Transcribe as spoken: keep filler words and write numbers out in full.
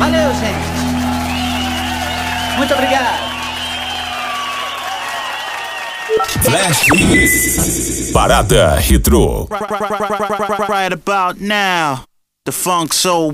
Valeu, gente. Muito obrigado. Flash Hits. Parada Retrô. Right about now, the funk soul